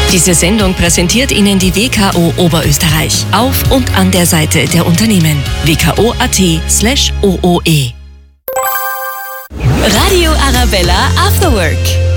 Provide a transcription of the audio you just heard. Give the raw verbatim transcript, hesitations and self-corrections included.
Diese Sendung präsentiert Ihnen die W K O Oberösterreich. Auf und an der Seite der Unternehmen. w k o punkt a t slash o o e. Radio Arabella After Work.